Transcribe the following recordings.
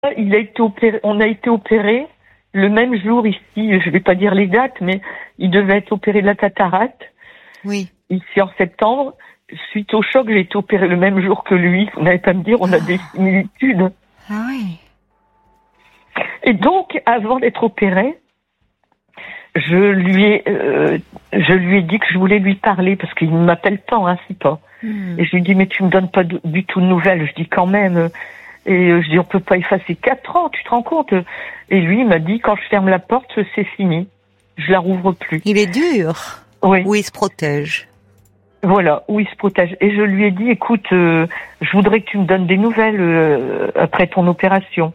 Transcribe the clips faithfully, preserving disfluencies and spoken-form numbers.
il a été opéré, on a été opéré le même jour ici, je vais pas dire les dates, mais il devait être opéré de la cataracte. Oui. Ici en septembre. Suite au choc, j'ai été opéré le même jour que lui. Vous n'allez pas me dire, on a des similitudes. Ah oui. Et donc, avant d'être opéré, je lui ai, euh, je lui ai dit que je voulais lui parler parce qu'il ne m'appelle pas en ainsi pas. Mmh. Et je lui ai dit, mais tu me donnes pas du tout de nouvelles. Je dis quand même. Et je dis, on peut pas effacer quatre ans, tu te rends compte? Et lui, il m'a dit, quand je ferme la porte, c'est fini. Je la rouvre plus. Il est dur. Oui. Ou il se protège. Voilà, où il se protège. Et je lui ai dit, écoute, euh, je voudrais que tu me donnes des nouvelles euh, après ton opération.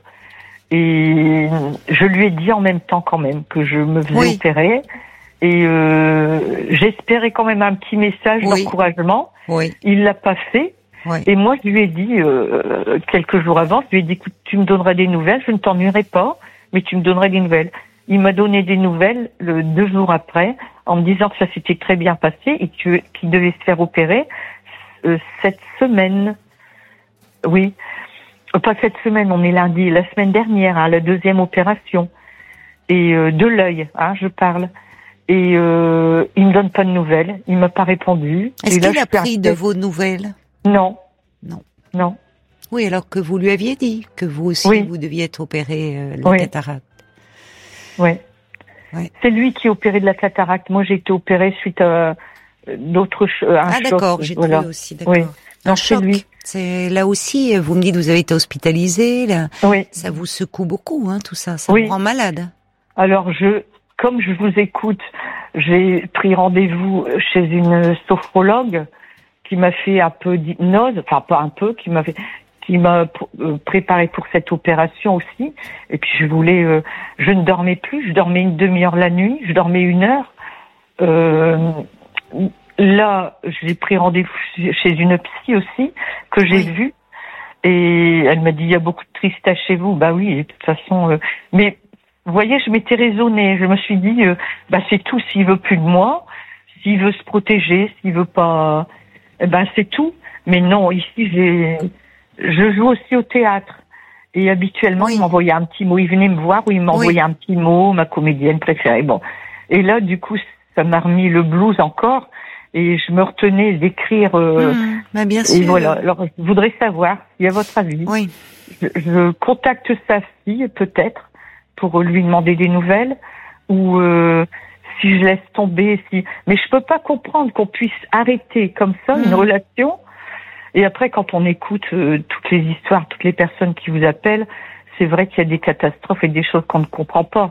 Et je lui ai dit en même temps quand même que je me faisais oui. opérer. Et euh, j'espérais quand même un petit message oui. d'encouragement. Oui. Il l'a pas fait. Oui. Et moi, je lui ai dit, euh, quelques jours avant, je lui ai dit, écoute, tu me donneras des nouvelles, je ne t'ennuierai pas, mais tu me donneras des nouvelles. Il m'a donné des nouvelles le, deux jours après, en me disant que ça s'était très bien passé et qu'il devait se faire opérer euh, cette semaine. Oui, pas cette semaine, on est lundi, la semaine dernière, hein, la deuxième opération. Et euh, de l'œil, hein, je parle. Et euh, il me donne pas de nouvelles, il m'a pas répondu. Est-ce qu'il a pris de vos nouvelles? Non. Non. Non. Oui, alors que vous lui aviez dit que vous aussi, oui. vous deviez être opéré euh, de la oui. cataracte. Oui. Ouais. C'est lui qui est opéré de la cataracte. Moi, j'ai été opérée suite à d'autres choses. Ah d'accord, j'ai voilà. trouvé aussi, d'accord. Oui. Un non, choc. C'est lui. C'est là aussi, vous me dites, vous avez été hospitalisé. Là, oui. Ça vous secoue beaucoup, hein, tout ça. Ça oui. vous rend malade. Alors, je, comme je vous écoute, j'ai pris rendez-vous chez une sophrologue qui m'a fait un peu d'hypnose, enfin pas un peu, qui m'a fait, qui m'a préparé pour cette opération aussi. Et puis je voulais, euh, je ne dormais plus, je dormais une demi-heure la nuit, je dormais une heure. Euh, là, j'ai pris rendez-vous chez une psy aussi que j'ai oui. vue et elle m'a dit il y a beaucoup de tristesse chez vous. Bah oui, de toute façon. Euh, mais vous voyez, je m'étais raisonnée. Je me suis dit, euh, bah c'est tout. S'il veut plus de moi, s'il veut se protéger, s'il veut pas, eh ben c'est tout. Mais non, ici j'ai. Je joue aussi au théâtre. Et habituellement, oui. il m'envoyait un petit mot. Il venait me voir ou il m'envoyait oui. un petit mot, ma comédienne préférée. Bon. Et là, du coup, ça m'a remis le blues encore. Et je me retenais d'écrire. Euh, mmh, bah bien sûr. Et voilà. Alors, je voudrais savoir, si à votre avis, oui. je, je contacte sa fille, peut-être, pour lui demander des nouvelles. Ou euh, si je laisse tomber. si. Mais je peux pas comprendre qu'on puisse arrêter comme ça mmh. une relation. Et après, quand on écoute euh, toutes les histoires, toutes les personnes qui vous appellent, c'est vrai qu'il y a des catastrophes et des choses qu'on ne comprend pas.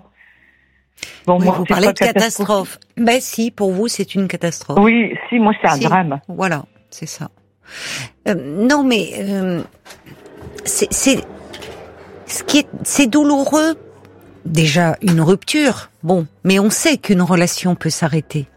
Bon, oui, moi, vous parlez de catastrophe. Ben si, pour vous, c'est une catastrophe. Oui, si, moi, c'est un si. drame. Voilà, c'est ça. Euh, non, mais euh, c'est, c'est ce qui est, c'est douloureux. Déjà, une rupture, bon, mais on sait qu'une relation peut s'arrêter.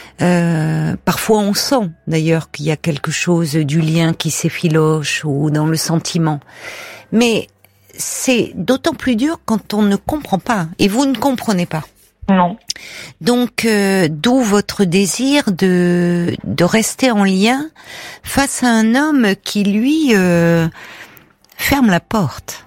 Euh, parfois on sent d'ailleurs qu'il y a quelque chose du lien qui s'effiloche ou dans le sentiment. Mais c'est d'autant plus dur quand on ne comprend pas. Et vous ne comprenez pas. Non. Donc, euh, d'où votre désir de de rester en lien face à un homme qui, lui, euh, ferme la porte,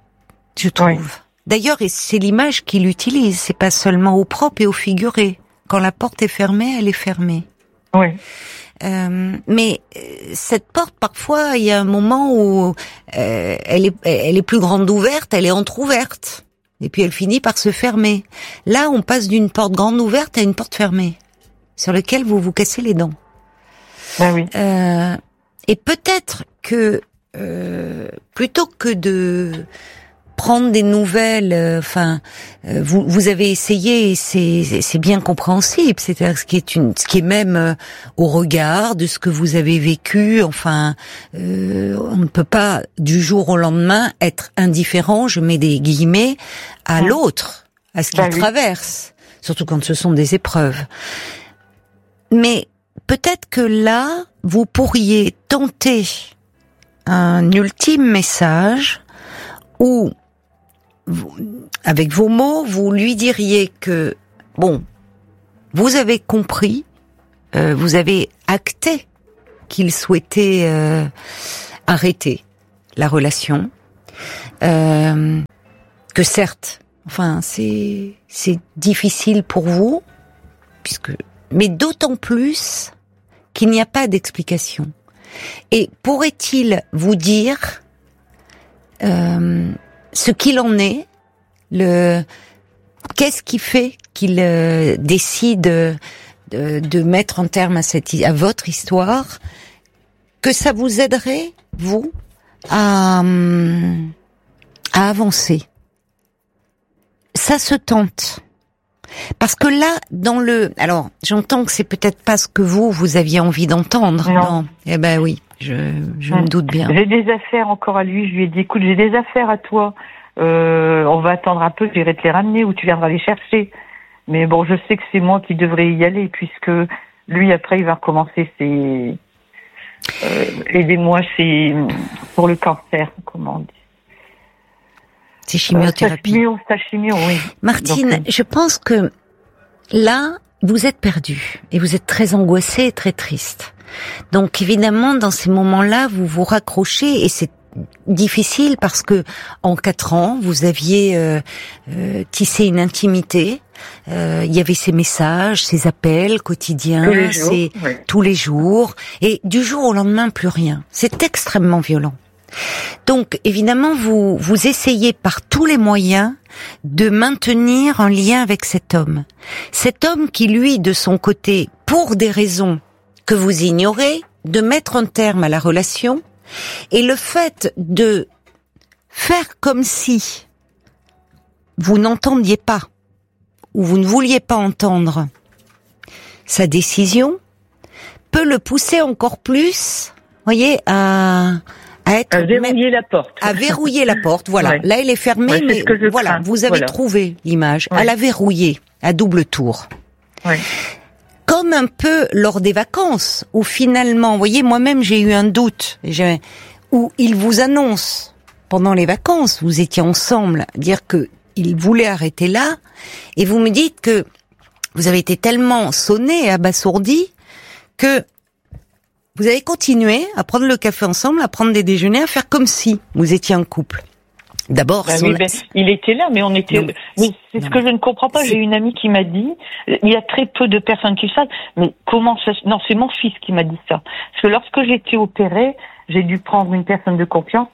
je trouve. Oui. D'ailleurs, et c'est l'image qu'il utilise, c'est pas seulement au propre et au figuré. Quand la porte est fermée, elle est fermée. Oui. Euh, mais cette porte, parfois, il y a un moment où euh, elle est, elle est plus grande ouverte, elle est entrouverte, et puis elle finit par se fermer. Là, on passe d'une porte grande ouverte à une porte fermée, sur laquelle vous vous cassez les dents. Ben oui. Euh, et peut-être que euh, plutôt que de prendre des nouvelles, enfin, euh, vous vous avez essayé, et c'est c'est bien compréhensible. C'est-à-dire ce qui est une, ce qui est même euh, au regard de ce que vous avez vécu. Enfin, euh, on ne peut pas du jour au lendemain être indifférent. Je mets des guillemets à mmh. l'autre, à ce qu'il bah, traverse, oui. surtout quand ce sont des épreuves. Mais peut-être que là, vous pourriez tenter un ultime message où vous, avec vos mots, vous lui diriez que, bon, vous avez compris, euh, vous avez acté qu'il souhaitait euh, arrêter la relation, euh, que certes, enfin, c'est c'est difficile pour vous, puisque, mais d'autant plus qu'il n'y a pas d'explication. Et pourrait-il vous dire euh, ce qu'il en est, le qu'est-ce qui fait qu'il euh, décide de, de mettre un terme à cette à votre histoire, que ça vous aiderait, vous, à à avancer. Ça se tente. Parce que là, dans le... Alors, j'entends que c'est peut-être pas ce que vous, vous aviez envie d'entendre. Non. non. Eh ben oui, je, je mmh. me doute bien. J'ai des affaires encore à lui. Je lui ai dit, écoute, j'ai des affaires à toi. Euh, on va attendre un peu, j'irai te les ramener ou tu viendras les chercher. Mais bon, je sais que c'est moi qui devrais y aller, puisque lui, après, il va recommencer ses... Euh, aidez-moi, c'est pour le cancer, comment on dit. C'est chimiothérapie. Euh, chimio, sa chimio, oui. Martine, Donc, euh... je pense que là, vous êtes perdue et vous êtes très angoissée et très triste. Donc évidemment, dans ces moments-là, vous vous raccrochez et c'est difficile parce que en quatre ans, vous aviez euh, euh, tissé une intimité. Euh, il y avait ces messages, ces appels quotidiens, tous les jours, ces, oui. tous les jours, et du jour au lendemain, plus rien. C'est extrêmement violent. Donc, évidemment, vous vous essayez par tous les moyens de maintenir un lien avec cet homme. Cet homme qui, lui, de son côté, pour des raisons que vous ignorez, de mettre un terme à la relation, et le fait de faire comme si vous n'entendiez pas, ou vous ne vouliez pas entendre sa décision, peut le pousser encore plus, voyez, à... À, être, à verrouiller la porte. À verrouiller la porte, voilà. Ouais. Là, elle est fermée, ouais, mais voilà, crains. vous avez voilà. trouvé l'image. Ouais. À la verrouiller, à double tour. Ouais. Comme un peu lors des vacances, où finalement, vous voyez, moi-même, j'ai eu un doute, j'ai, où il vous annonce, pendant les vacances, vous étiez ensemble, dire que il voulait arrêter là, et vous me dites que vous avez été tellement sonné et abasourdi que vous avez continué à prendre le café ensemble, à prendre des déjeuners, à faire comme si vous étiez un couple. D'abord, bah, son... oui, ben, il était là, mais on était. Non, mais c'est non, ce que je ne comprends pas. C'est... J'ai une amie qui m'a dit, il y a très peu de personnes qui le savent, mais comment ça... Non, c'est mon fils qui m'a dit ça. Parce que lorsque j'ai été opérée, j'ai dû prendre une personne de confiance.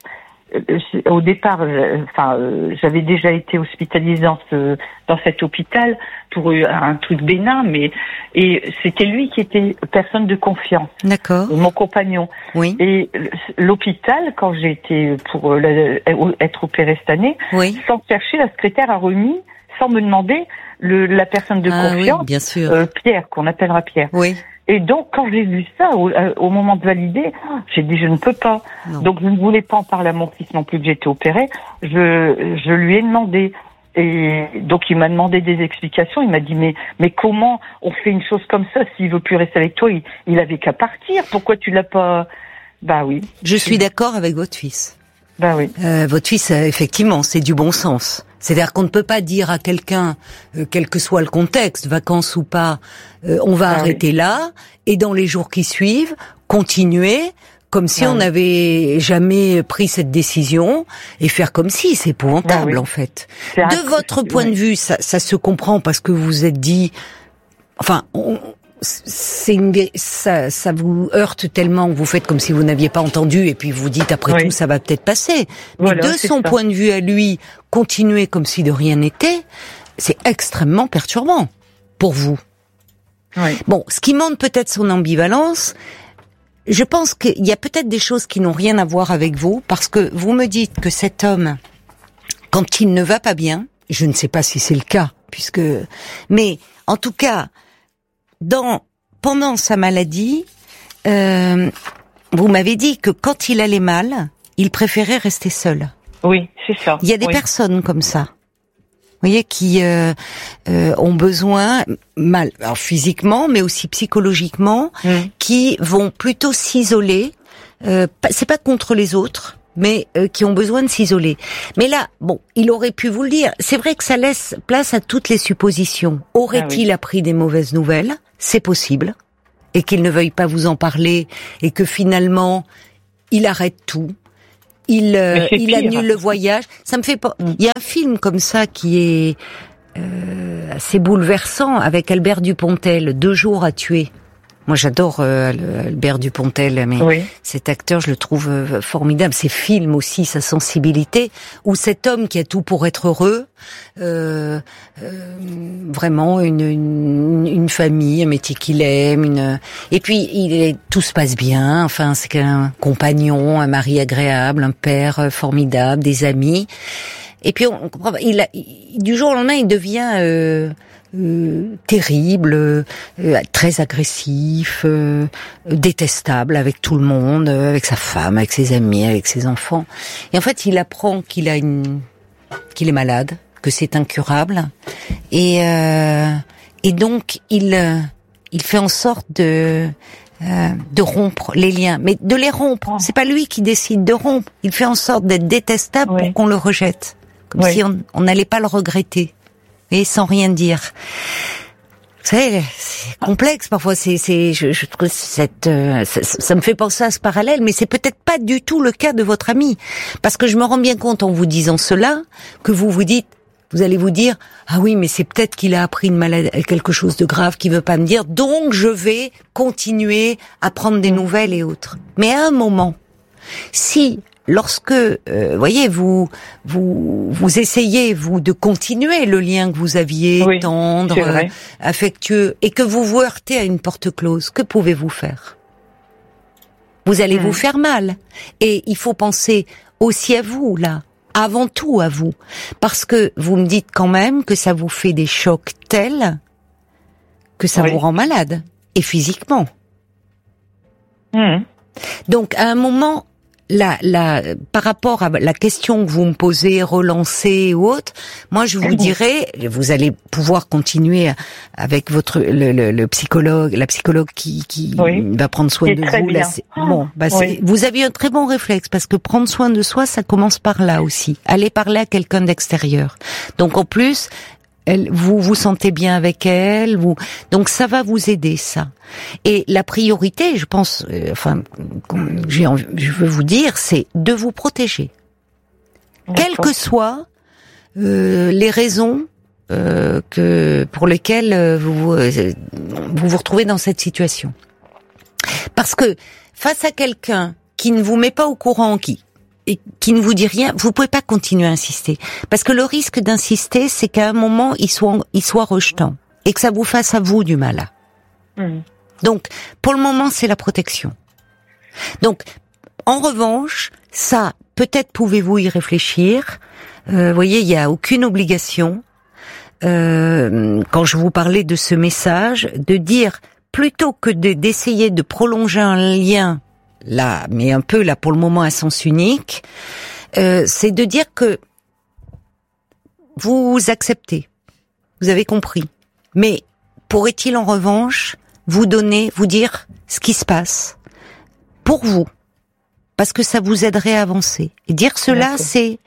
Au départ, enfin, j'avais déjà été hospitalisée dans, ce, dans cet hôpital pour un truc bénin, mais et c'était lui qui était personne de confiance. D'accord. Mon compagnon. Oui. Et l'hôpital, quand j'ai été pour la, être opérée cette année, oui. sans chercher, la secrétaire a remis, sans me demander, le, la personne de ah, confiance, oui, bien sûr. Euh, Pierre, qu'on appellera Pierre. Oui. Et donc, quand j'ai vu ça, au, au moment de valider, j'ai dit, je ne peux pas. Non. Donc, je ne voulais pas en parler à mon fils non plus que j'étais opérée. Je, je lui ai demandé. Et donc, il m'a demandé des explications. Il m'a dit, mais, mais comment on fait une chose comme ça? S'il veut plus rester avec toi, il, il avait qu'à partir. Pourquoi tu l'as pas? Bah oui. Je suis d'accord avec votre fils. Bah oui. Euh, votre fils, euh, effectivement, c'est du bon sens. C'est-à-dire qu'on ne peut pas dire à quelqu'un, euh, quel que soit le contexte, vacances ou pas, euh, on va ah arrêter oui. là, et dans les jours qui suivent, continuer comme si ah on n'avait oui. jamais pris cette décision, et faire comme si, c'est épouvantable ah oui. en fait. C'est de votre point oui. de vue, ça, ça se comprend parce que vous vous êtes dit, enfin, on, c'est une, ça, ça vous heurte tellement que vous faites comme si vous n'aviez pas entendu et puis vous dites après oui. tout ça va peut-être passer. Voilà, mais de son ça. point de vue à lui, continuer comme si de rien n'était, c'est extrêmement perturbant pour vous. Oui. Bon, ce qui montre peut-être son ambivalence, je pense qu'il y a peut-être des choses qui n'ont rien à voir avec vous, parce que vous me dites que cet homme, quand il ne va pas bien, je ne sais pas si c'est le cas, puisque, mais en tout cas, Dans, pendant sa maladie, euh, vous m'avez dit que quand il allait mal, il préférait rester seul. Oui, c'est ça. Il y a des oui. personnes comme ça, vous voyez, qui euh, euh, ont besoin, mal, alors physiquement, mais aussi psychologiquement, mmh. qui vont plutôt s'isoler. Euh, c'est pas contre les autres, mais euh, qui ont besoin de s'isoler. Mais là, bon, il aurait pu vous le dire. C'est vrai que ça laisse place à toutes les suppositions. Aurait-il ah oui. appris des mauvaises nouvelles ? C'est possible. Et qu'il ne veuille pas vous en parler, et que finalement, il arrête tout. il, euh, il annule le voyage. Ça me fait pas. Il y a un film comme ça qui est euh, assez bouleversant avec Albert Dupontel, Deux jours à tuer. Moi, j'adore euh, Albert Dupontel, mais oui. Cet acteur, je le trouve euh, formidable. Ses films aussi, sa sensibilité, où cet homme qui a tout pour être heureux, euh, euh, vraiment une, une, une famille, un métier qu'il aime, une... et puis il est, tout se passe bien. Enfin, c'est un compagnon, un mari agréable, un père formidable, des amis. Et puis on comprend. Il, a, il du jour au lendemain, il devient euh, Euh, terrible, euh, très agressif, euh, détestable avec tout le monde, euh, avec sa femme, avec ses amis, avec ses enfants. Et en fait, il apprend qu'il a une, qu'il est malade, que c'est incurable, et euh, et donc il il fait en sorte de euh, de rompre les liens, mais de les rompre. C'est pas lui qui décide de rompre. Il fait en sorte d'être détestable oui. pour qu'on le rejette, comme oui. si on on n'allait pas le regretter. Et sans rien dire. Vous savez, c'est complexe parfois. C'est, c'est, je, je trouve cette, euh, ça, ça me fait penser à ce parallèle, mais c'est peut-être pas du tout le cas de votre ami, parce que je me rends bien compte en vous disant cela que vous vous dites, vous allez vous dire, ah oui, mais c'est peut-être qu'il a appris une maladie, quelque chose de grave qu'il veut pas me dire, donc je vais continuer à prendre des nouvelles et autres. Mais à un moment, si Lorsque, euh, voyez, vous vous vous essayez vous de continuer le lien que vous aviez oui, tendre, euh, affectueux, et que vous vous heurtez à une porte close, que pouvez-vous faire? Vous allez mmh. vous faire mal, et il faut penser aussi à vous là, avant tout à vous, parce que vous me dites quand même que ça vous fait des chocs tels que ça oui. vous rend malade, et physiquement. Mmh. Donc à un moment. Là, là, par rapport à la question que vous me posez, relancer ou autre, moi je vous dirais, vous allez pouvoir continuer avec votre le, le, le psychologue, la psychologue qui, qui oui. va prendre soin de vous. Là, c'est, bon, bah oui. c'est, vous avez un très bon réflexe parce que prendre soin de soi, ça commence par là aussi. Aller parler à quelqu'un d'extérieur. Donc en plus. Elle, vous vous sentez bien avec elle, vous donc ça va vous aider ça. Et la priorité, je pense, euh, enfin, j'ai envie, je veux vous dire, c'est de vous protéger, D'accord. quelles que soient euh, les raisons euh, que pour lesquelles vous euh, vous vous retrouvez dans cette situation. Parce que face à quelqu'un qui ne vous met pas au courant, qui et qui ne vous dit rien, vous pouvez pas continuer à insister. Parce que le risque d'insister, c'est qu'à un moment, il soit, il soit rejetant. Et que ça vous fasse à vous du mal. Mmh. Donc, pour le moment, c'est la protection. Donc, en revanche, ça, peut-être pouvez-vous y réfléchir. Euh, vous voyez, il y a aucune obligation. Euh, quand je vous parlais de ce message, de dire, plutôt que de, d'essayer de prolonger un lien, là, mais un peu là pour le moment à sens unique, euh, c'est de dire que vous acceptez, vous avez compris, mais pourrait-il en revanche vous donner, vous dire ce qui se passe pour vous, parce que ça vous aiderait à avancer. Et dire cela, D'accord. c'est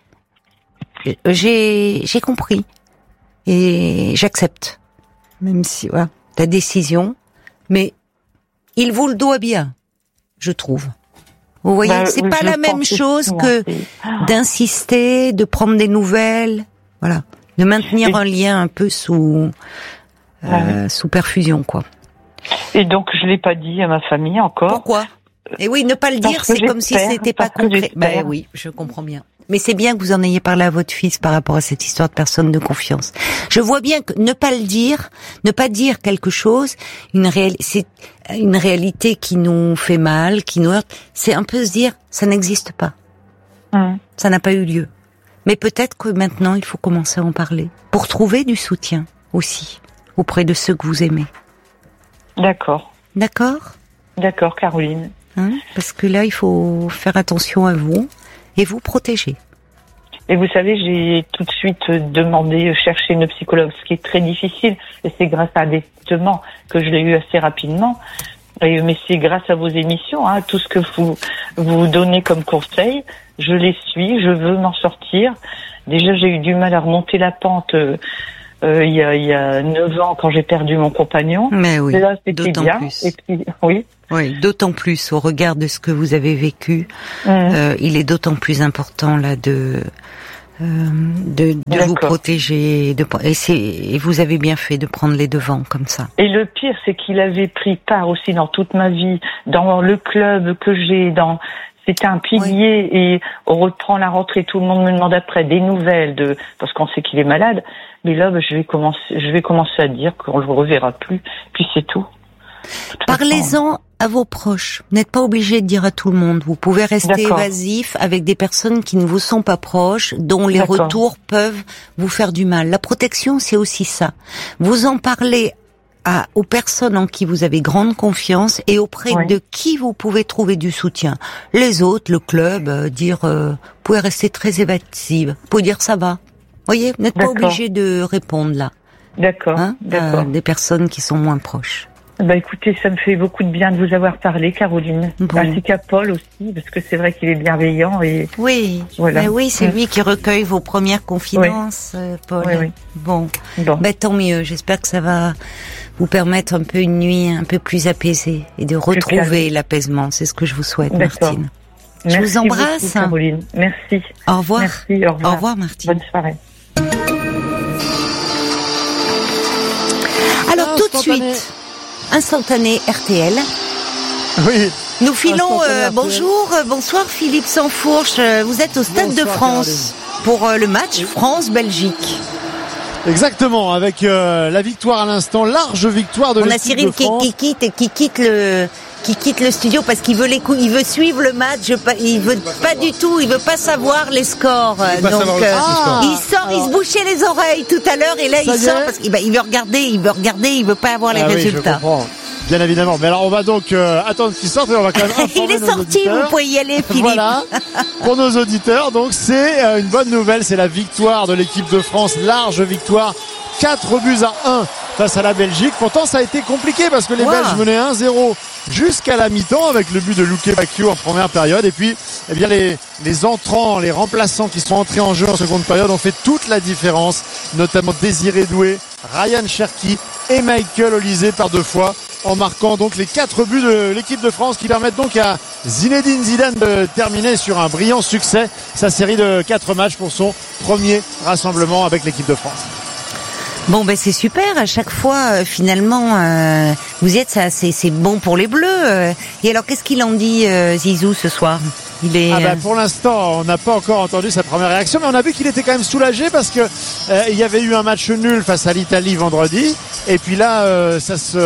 j'ai j'ai compris et j'accepte, même si voilà, ta décision, mais il vous le doit bien. Je trouve. Vous voyez, bah, c'est pas la même chose que d'insister, de prendre des nouvelles, voilà, de maintenir et... un lien un peu sous euh, ouais. sous perfusion, quoi. Et donc je l'ai pas dit à ma famille encore. Pourquoi? Et oui, ne pas le dire, c'est comme si c'était pas concret. Ben oui, je comprends bien. Mais c'est bien que vous en ayez parlé à votre fils par rapport à cette histoire de personne de confiance. Je vois bien que ne pas le dire, ne pas dire quelque chose, une réelle, c'est une réalité qui nous fait mal, qui nous heurte, c'est un peu se dire, ça n'existe pas. Mmh. Ça n'a pas eu lieu. Mais peut-être que maintenant, il faut commencer à en parler. Pour trouver du soutien aussi, auprès de ceux que vous aimez. D'accord. D'accord? D'accord, Caroline. Hein? Parce que là, il faut faire attention à vous. Et vous protéger. Et vous savez, j'ai tout de suite demandé, chercher une psychologue, ce qui est très difficile. Et c'est grâce à des testements que je l'ai eu assez rapidement. Et, mais c'est grâce à vos émissions, hein, tout ce que vous vous donnez comme conseil, je les suis, je veux m'en sortir. Déjà, j'ai eu du mal à remonter la pente euh, euh, il y a il y a neuf ans quand j'ai perdu mon compagnon. Mais oui. Et là, c'était d'autant bien. plus. Et puis, oui. Oui, d'autant plus au regard de ce que vous avez vécu, Mmh. euh, il est d'autant plus important là de euh, de, de vous protéger. De, et, c'est, et vous avez bien fait de prendre les devants comme ça. Et le pire, c'est qu'il avait pris part aussi dans toute ma vie, dans le club que j'ai, dans c'était un pilier. Oui. Et on reprend la rentrée, tout le monde me demande après des nouvelles de parce qu'on sait qu'il est malade. Mais là, je vais commencer, je vais commencer à dire qu'on le reverra plus. Puis c'est tout. Parlez-en à vos proches. Vous n'êtes pas obligé de dire à tout le monde. Vous pouvez rester D'accord. évasif avec des personnes qui ne vous sont pas proches, dont les D'accord. retours peuvent vous faire du mal. La protection, c'est aussi ça. Vous en parlez à, aux personnes en qui vous avez grande confiance et auprès oui. de qui vous pouvez trouver du soutien. Les autres, le club, euh, dire, euh, vous pouvez rester très évasive. Vous pouvez dire ça va. Vous voyez, vous n'êtes D'accord. pas obligé de répondre là. D'accord. Hein, D'accord. À des personnes qui sont moins proches. Bah écoutez, ça me fait beaucoup de bien de vous avoir parlé, Caroline. Bon. Ainsi qu'à Paul aussi, parce que c'est vrai qu'il est bienveillant et oui, voilà. Mais oui, c'est mmh. lui qui recueille vos premières confidences, oui. Paul. Oui, oui. Bon, bon. Bah, tant mieux. J'espère que ça va vous permettre un peu une nuit un peu plus apaisée et de retrouver l'apaisement. C'est ce que je vous souhaite, D'accord. Martine. Merci je vous embrasse, beaucoup, Caroline. Merci. Au revoir. Merci. Au revoir. Au revoir, Martine. Bonne soirée. Alors tout de suite. Instantané R T L. Oui. Nous filons. Euh, bonjour, euh, bonsoir Philippe Sansfourche. Euh, vous êtes au Stade bonsoir, de France Caroline. Pour euh, le match France-Belgique. Exactement, avec euh, la victoire à l'instant, large victoire de On l'équipe de France. On a Cyril qui, qui quitte, qui quitte le, qui quitte le studio parce qu'il veut les coups, il veut suivre le match. Il veut pas du tout, il veut pas savoir les scores. Donc euh, ah, il sort, alors, il se bouchait les oreilles tout à l'heure et là il sort parce qu'il bah, il veut regarder, il veut regarder, il veut pas avoir les ah résultats. Oui, bien évidemment. Mais alors on va donc euh, attendre qu'il sorte et on va quand même informer il est sorti, auditeurs. Vous pouvez y aller, Philippe. Voilà. Pour nos auditeurs, donc c'est euh, une bonne nouvelle, c'est la victoire de l'équipe de France, large victoire. quatre buts à un face à la Belgique. Pourtant, ça a été compliqué parce que les wow. Belges menaient un zéro jusqu'à la mi-temps avec le but de Luke Bacchio en première période. Et puis, eh bien, les, les entrants, les remplaçants qui sont entrés en jeu en seconde période ont fait toute la différence, notamment Désiré Doué, Ryan Cherki et Michael Olysée par deux fois, en marquant donc les quatre buts de l'équipe de France qui permettent donc à Zinedine Zidane de terminer sur un brillant succès sa série de quatre matchs pour son premier rassemblement avec l'équipe de France. Bon ben c'est super, à chaque fois euh, finalement euh, vous y êtes, ça c'est c'est bon pour les Bleus. Euh. Et alors qu'est-ce qu'il en dit euh, Zizou ce soir? Il est ah ben, pour l'instant, on n'a pas encore entendu sa première réaction, mais on a vu qu'il était quand même soulagé parce que euh, il y avait eu un match nul face à l'Italie vendredi, et puis là euh, ça se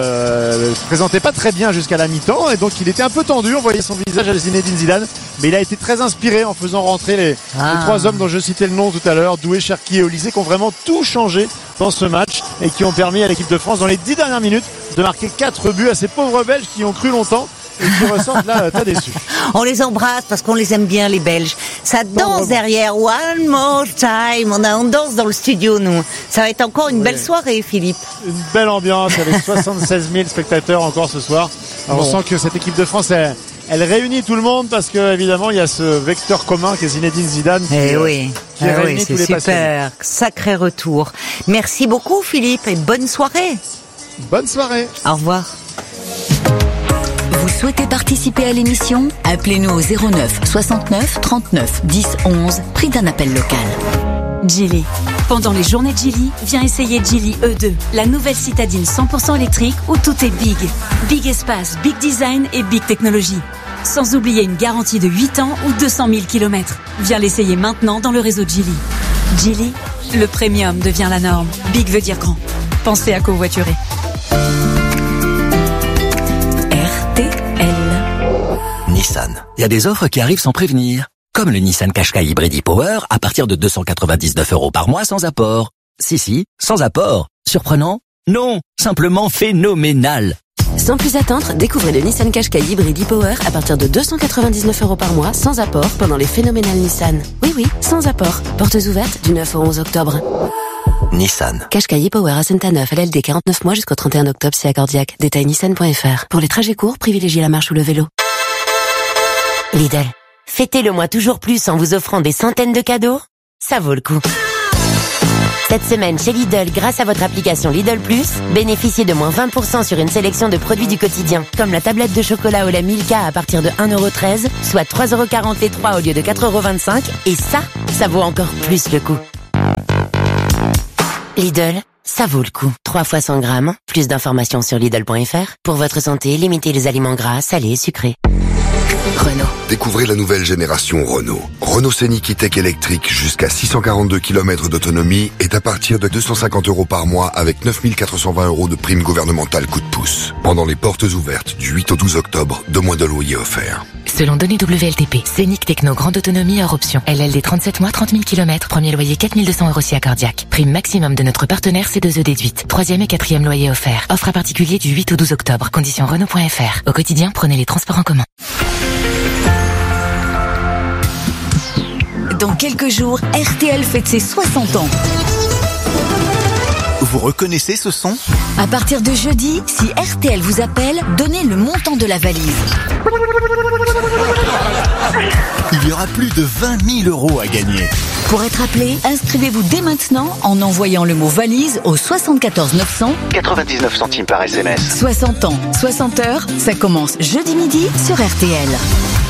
euh, présentait pas très bien jusqu'à la mi-temps, et donc il était un peu tendu. On voyait son visage à Zinedine Zidane, mais il a été très inspiré en faisant rentrer les, ah. les trois hommes dont je citais le nom tout à l'heure, Doué, Cherki et Olysée, qui ont vraiment tout changé dans ce match et qui ont permis à l'équipe de France dans les dix dernières minutes de marquer quatre buts à ces pauvres Belges qui ont cru longtemps et qui ressortent là très déçus. On les embrasse parce qu'on les aime bien, les Belges. Ça danse derrière. One more time. On, a, on danse dans le studio, nous. Ça va être encore une oui. belle soirée, Philippe. Une belle ambiance avec soixante-seize mille spectateurs encore ce soir. Alors, bon. On sent que cette équipe de France, elle, elle réunit tout le monde parce que évidemment il y a ce vecteur commun qui est Zinedine Zidane. Qui, eh oui, qui eh réunit oui, tous les c'est passionnés. Super. Sacré retour. Merci beaucoup, Philippe, et bonne soirée. Bonne soirée. Au revoir. Vous souhaitez participer à l'émission? Appelez-nous au zéro neuf soixante-neuf trente-neuf dix onze, prix d'un appel local. Geely. Pendant les journées de Geely, viens essayer Geely E deux, la nouvelle citadine cent pour cent électrique où tout est big. Big espace, big design et big technologie. Sans oublier une garantie de huit ans ou deux cent mille kilomètres. Viens l'essayer maintenant dans le réseau Geely. Geely, le premium devient la norme. Big veut dire grand. Pensez à covoiturer. Nissan. Il y a des offres qui arrivent sans prévenir. Comme le Nissan Qashqai Hybrid e-Power à partir de deux cent quatre-vingt-dix-neuf euros par mois sans apport. Si, si, sans apport. Surprenant? Non, simplement phénoménal. Sans plus attendre, découvrez le Nissan Qashqai Hybrid e-Power à partir de deux cent quatre-vingt-dix-neuf euros par mois sans apport pendant les phénoménales Nissan. Oui, oui, sans apport. Portes ouvertes du neuf au onze octobre. Nissan. Qashqai e-Power à Saint-Aneuf, L L D quarante-neuf mois jusqu'au trente et un octobre, si accordiaque. Détail nissan point f r. Pour les trajets courts, privilégiez la marche ou le vélo. Lidl, fêtez le mois toujours plus en vous offrant des centaines de cadeaux. Ça vaut le coup. Cette semaine chez Lidl, grâce à votre application Lidl Plus, bénéficiez de moins vingt pour cent sur une sélection de produits du quotidien, comme la tablette de chocolat au lait Milka à partir de un euro treize, soit trois euros quarante les trois au lieu de quatre euros vingt-cinq. Et ça, ça vaut encore plus le coup. Lidl, ça vaut le coup. trois fois cent grammes, plus d'informations sur Lidl point F R. Pour votre santé, limitez les aliments gras, salés et sucrés. Renault. Découvrez la nouvelle génération Renault. Renault Scénic E-Tech électrique jusqu'à six cent quarante-deux kilomètres d'autonomie est à partir de deux cent cinquante euros par mois avec neuf mille quatre cent vingt euros de prime gouvernementale coup de pouce. Pendant les portes ouvertes du huit au douze octobre, deux mois de loyer offerts. Selon données W L T P, Scénic Techno grande autonomie hors option. L L D trente-sept mois, trente mille kilomètres, premier loyer quatre mille deux cents euros si accordiaque. Prime maximum de notre partenaire C deux E déduite. Troisième et quatrième loyer offert. Offre à particulier du huit au douze octobre. Conditions Renault point F R. Au quotidien, prenez les transports en commun. Dans quelques jours, R T L fête ses soixante ans. Vous reconnaissez ce son ? À partir de jeudi, si R T L vous appelle, donnez le montant de la valise. Il y aura plus de vingt mille euros à gagner. Pour être appelé, inscrivez-vous dès maintenant en envoyant le mot valise au soixante-quatorze neuf cents. quatre-vingt-dix-neuf centimes par S M S. soixante ans, soixante heures, ça commence jeudi midi sur R T L.